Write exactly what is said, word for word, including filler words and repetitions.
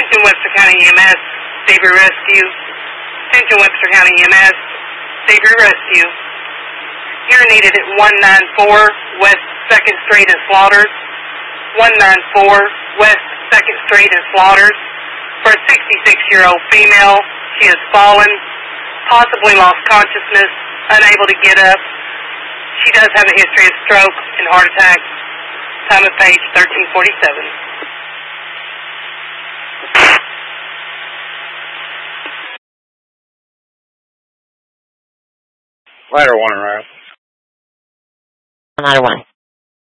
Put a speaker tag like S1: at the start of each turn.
S1: Attention Webster County E M S, Savior Rescue. Attention Webster County E M S, Savior Rescue. You're needed at one ninety-four West second Street in Slaughters. one ninety-four West second Street in Slaughters. For a sixty-six-year-old female, she has fallen, possibly lost consciousness, unable to get up. She does have a history of stroke and heart attack. Time of page thirteen forty-seven.
S2: Ladder one, right?
S3: Ladder one.